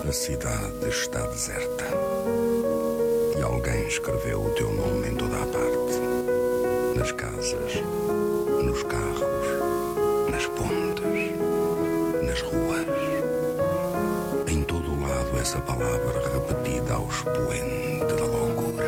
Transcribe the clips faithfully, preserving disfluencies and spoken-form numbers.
A cidade está deserta e alguém escreveu o teu nome em toda a parte. Nas casas, nos carros, nas pontes, nas ruas. Em todo o lado essa palavra repetida ao expoente da loucura.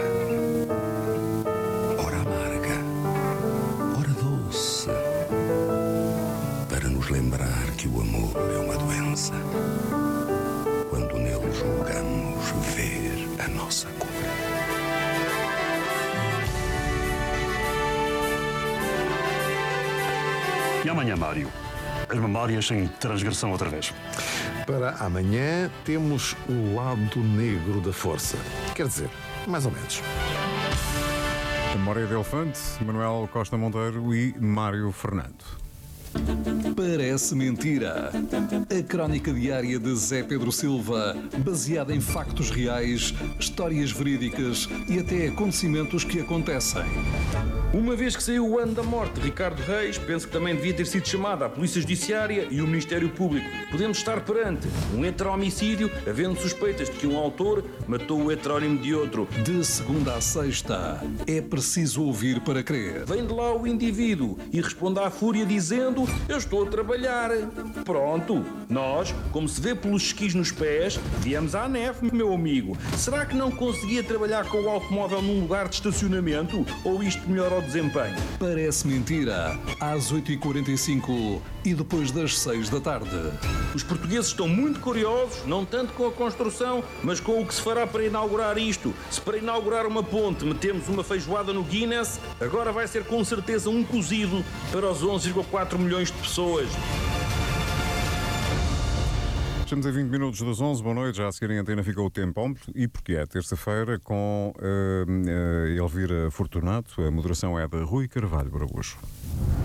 Ora amarga, ora doce, para nos lembrar que o amor é uma doença. Quando nele julgamos ver a nossa cura. E amanhã, Mário? As memórias em transgressão outra vez. Para amanhã temos o lado negro da força. Quer dizer, mais ou menos. Memória de Elefante, Manuel Costa Monteiro e Mário Fernando. Parece mentira. A crónica diária de Zé Pedro Silva, baseada em factos reais, histórias verídicas e até acontecimentos que acontecem. Uma vez que saiu o ano da morte de Ricardo Reis, penso que também devia ter sido chamada a Polícia Judiciária e o Ministério Público. Podemos estar perante um heteromicídio, havendo suspeitas de que um autor matou o heterónimo de outro. De segunda a sexta, é preciso ouvir para crer. Vem de lá o indivíduo e responde à fúria dizendo: eu estou a trabalhar. Pronto, nós, como se vê pelos esquis nos pés, viemos à neve, meu amigo. Será que não conseguia trabalhar com o automóvel num lugar de estacionamento? Ou isto melhora o desempenho? Parece mentira. Às oito e quarenta e cinco e depois das seis da tarde. Os portugueses estão muito curiosos, não tanto com a construção, mas com o que se fará para inaugurar isto. Se para inaugurar uma ponte metemos uma feijoada no Guinness, agora vai ser com certeza um cozido para os onze vírgula quatro milhões de pessoas. Estamos a vinte minutos das onze, boa noite. Já a seguir em antena ficou o Tempómetro e porque é terça-feira com uh, uh, Elvira Fortunato. A moderação é de Rui Carvalho Baraújo.